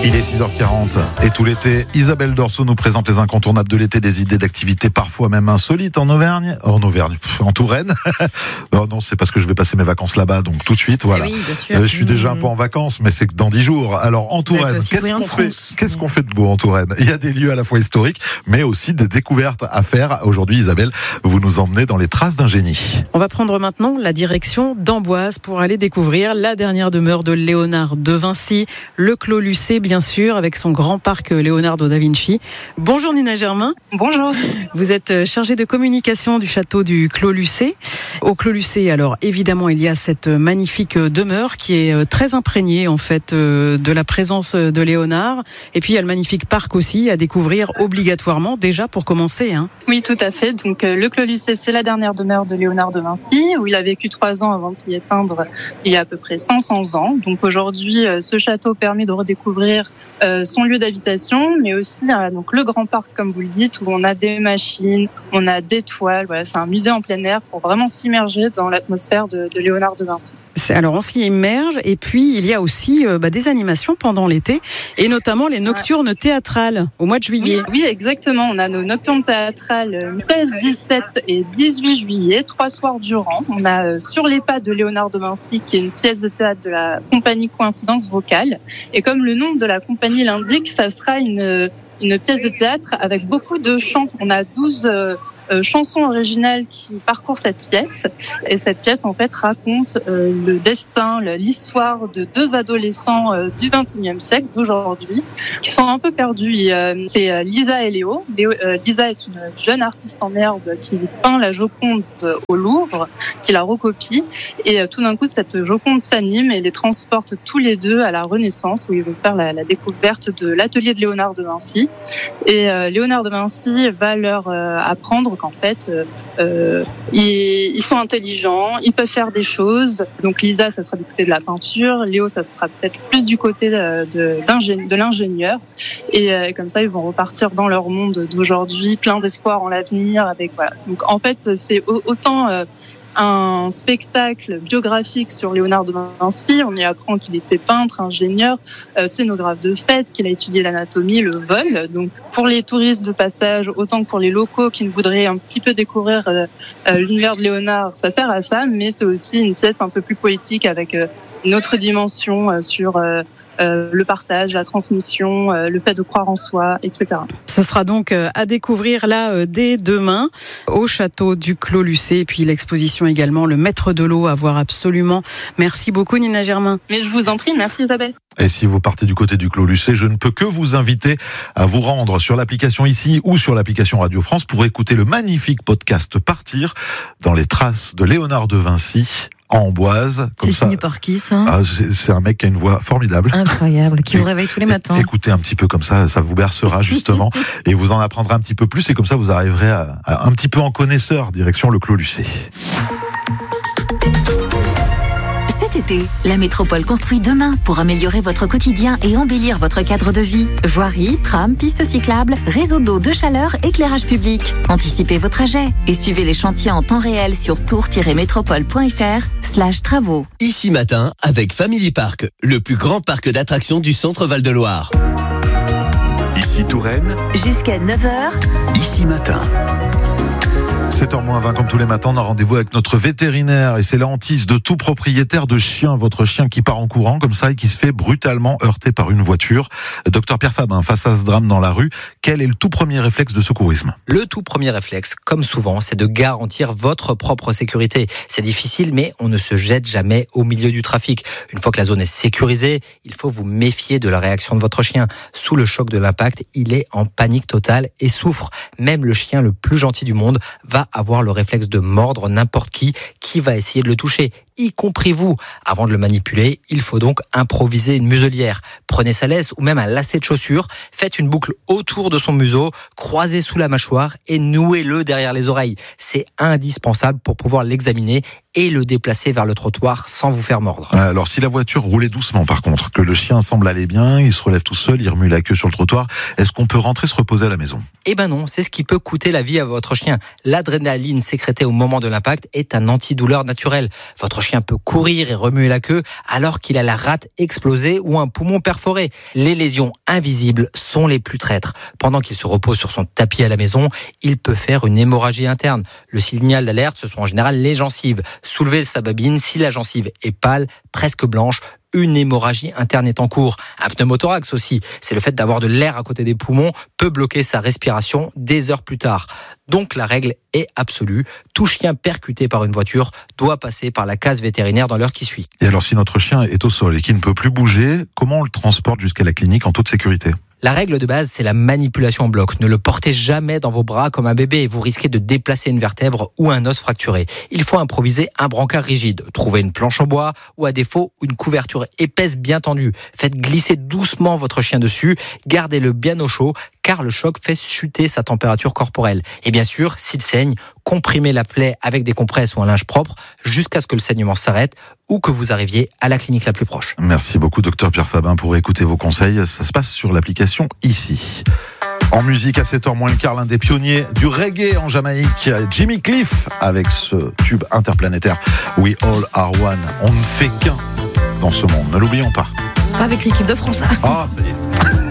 Il est 6h40 et tout l'été, Isabelle Dorso nous présente les incontournables de l'été, des idées d'activités parfois même insolites en Auvergne, en Touraine. Non, c'est parce que je vais passer mes vacances là-bas, donc tout de suite, voilà. Oui, bien sûr. Je suis déjà un peu en vacances, mais c'est que dans 10 jours. Alors en Touraine, qu'est-ce qu'on fait de beau en Touraine ? Il y a des lieux à la fois historiques, mais aussi des découvertes à faire. Aujourd'hui, Isabelle, vous nous emmenez dans les traces d'un génie. On va prendre maintenant la direction d'Amboise pour aller découvrir la dernière demeure de Léonard de Vinci, le Clos Lucé, bien sûr, avec son grand parc Leonardo da Vinci. Bonjour Nina Germain. Bonjour. Vous êtes chargée de communication du château du Clos Lucé. Au Clos Lucé, alors évidemment, il y a cette magnifique demeure qui est très imprégnée en fait de la présence de Léonard. Et puis il y a le magnifique parc aussi à découvrir obligatoirement déjà pour commencer. Oui, tout à fait. Donc le Clos Lucé, c'est la dernière demeure de Léonard de Vinci où il a vécu 3 ans avant de s'y éteindre il y a à peu près 500 ans. Donc aujourd'hui, ce château permet de redécouvrir son lieu d'habitation, mais aussi donc le grand parc, comme vous le dites, où on a des machines, on a des toiles. Voilà, c'est un musée en plein air pour vraiment s'immerger dans l'atmosphère de Léonard de Vinci. Alors on s'y immerge et puis il y a aussi des animations pendant l'été et notamment les nocturnes théâtrales au mois de juillet. Oui, exactement. On a nos nocturnes théâtrales 16, 17 et 18 juillet, 3 soirs durant. On a Sur les pas de Léonard de Vinci, qui est une pièce de théâtre de la compagnie Coïncidence Vocale. Et comme le nom de la compagnie l'indique, ça sera une pièce de théâtre avec beaucoup de chants. On a 12 chansons originales qui parcourent cette pièce. Et cette pièce, en fait, raconte le destin, l'histoire de 2 adolescents du XXIe siècle, d'aujourd'hui, qui sont un peu perdus. C'est Lisa et Léo. Lisa est une jeune artiste en herbe qui peint la Joconde au Louvre, qui la recopie. Et tout d'un coup, cette Joconde s'anime et les transporte tous les deux à la Renaissance, où ils vont faire la découverte de l'atelier de Léonard de Vinci. Et Léonard de Vinci va leur apprendre qu'en fait, ils sont intelligents, ils peuvent faire des choses. Donc Lisa, ça sera du côté de la peinture, Léo, ça sera peut-être plus du côté de l'ingénieur. Et comme ça, ils vont repartir dans leur monde d'aujourd'hui, plein d'espoir en l'avenir. Voilà. Donc en fait, c'est autant un spectacle biographique sur Léonard de Vinci. On y apprend qu'il était peintre, ingénieur, scénographe de fête, qu'il a étudié l'anatomie, le vol. Donc pour les touristes de passage, autant que pour les locaux qui voudraient un petit peu découvrir l'univers de Léonard, ça sert à ça, mais c'est aussi une pièce un peu plus poétique avec une autre dimension sur le partage, la transmission, le fait de croire en soi, etc. Ce sera donc à découvrir là dès demain au château du Clos Lucé et puis l'exposition également, le maître de l'eau à voir absolument. Merci beaucoup Nina Germain. Mais je vous en prie, merci Isabelle. Et si vous partez du côté du Clos Lucé, je ne peux que vous inviter à vous rendre sur l'application ici ou sur l'application Radio France pour écouter le magnifique podcast Partir dans les traces de Léonard de Vinci. En Amboise. C'est signé par qui, ça ? C'est un mec qui a une voix formidable. Incroyable, qui vous réveille tous les matins. Écoutez un petit peu comme ça vous bercera justement et vous en apprendrez un petit peu plus et comme ça vous arriverez à un petit peu en connaisseur, direction le Clos Lucé. Cet été, la métropole construit demain pour améliorer votre quotidien et embellir votre cadre de vie. Voirie, tram, pistes cyclables, réseau d'eau, de chaleur, éclairage public. Anticipez vos trajets et suivez les chantiers en temps réel sur tour-métropole.fr/travaux. Ici matin avec Family Park, le plus grand parc d'attractions du centre Val-de-Loire. Ici Touraine. Jusqu'à 9h. Ici matin. 7h-20, comme tous les matins, on a rendez-vous avec notre vétérinaire et c'est la hantise de tout propriétaire de chien. Votre chien qui part en courant comme ça et qui se fait brutalement heurter par une voiture. Docteur Pierre Fabin, face à ce drame dans la rue, quel est le tout premier réflexe de secourisme ? Le tout premier réflexe, comme souvent, c'est de garantir votre propre sécurité. C'est difficile, mais on ne se jette jamais au milieu du trafic. Une fois que la zone est sécurisée, il faut vous méfier de la réaction de votre chien. Sous le choc de l'impact, il est en panique totale et souffre. Même le chien le plus gentil du monde va avoir le réflexe de mordre n'importe qui va essayer de le toucher, y compris vous. Avant de le manipuler, il faut donc improviser une muselière. Prenez sa laisse ou même un lacet de chaussure, faites une boucle autour de son museau, croisez sous la mâchoire et nouez-le derrière les oreilles. C'est indispensable pour pouvoir l'examiner et le déplacer vers le trottoir sans vous faire mordre. Alors si la voiture roulait doucement par contre, que le chien semble aller bien, il se relève tout seul, il remue la queue sur le trottoir, est-ce qu'on peut rentrer se reposer à la maison ? Eh ben non, c'est ce qui peut coûter la vie à votre chien. L'adrénaline sécrétée au moment de l'impact est un antidouleur naturel. Votre chien peut courir et remuer la queue alors qu'il a la rate explosée ou un poumon perforé. Les lésions invisibles sont les plus traîtres. Pendant qu'il se repose sur son tapis à la maison, il peut faire une hémorragie interne. Le signal d'alerte, ce sont en général les gencives. Soulevez sa babine si la gencive est pâle, presque blanche. Une hémorragie interne est en cours. Un pneumothorax aussi, c'est le fait d'avoir de l'air à côté des poumons, peut bloquer sa respiration des heures plus tard. Donc la règle est absolue. Tout chien percuté par une voiture doit passer par la case vétérinaire dans l'heure qui suit. Et alors si notre chien est au sol et qu'il ne peut plus bouger, comment on le transporte jusqu'à la clinique en toute sécurité ? La règle de base, c'est la manipulation en bloc. Ne le portez jamais dans vos bras comme un bébé et vous risquez de déplacer une vertèbre ou un os fracturé. Il faut improviser un brancard rigide. Trouvez une planche en bois ou à défaut une couverture épaisse bien tendue. Faites glisser doucement votre chien dessus. Gardez-le bien au chaud car le choc fait chuter sa température corporelle. Et bien sûr, s'il saigne, comprimez la plaie avec des compresses ou un linge propre jusqu'à ce que le saignement s'arrête ou que vous arriviez à la clinique la plus proche. Merci beaucoup, docteur Pierre Fabin, pour écouter vos conseils. Ça se passe sur l'application ici. En musique, à 7h moins le quart, l'un des pionniers du reggae en Jamaïque, Jimmy Cliff, avec ce tube interplanétaire We All Are One. On ne fait qu'un dans ce monde, ne l'oublions pas. Avec l'équipe de France. Ah, ça y est.